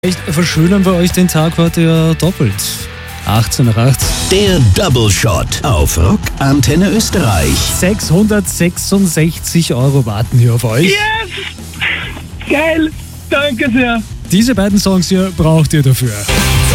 Vielleicht verschönern wir euch den Tag heute ja doppelt. 18 nach 8. Der Double Shot auf Rock Antenne Österreich. 666 € warten hier auf euch. Yes! Geil! Danke sehr! Diese beiden Songs hier braucht ihr dafür.